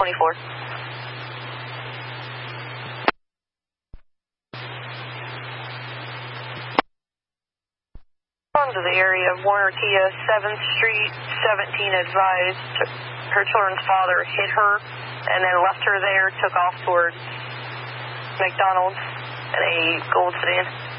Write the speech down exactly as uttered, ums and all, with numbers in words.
twenty-four. To the area of Warner Kia, seventh Street, seventeen advised her children's father hit her and then left her there, took off towards McDonald's in a gold sedan.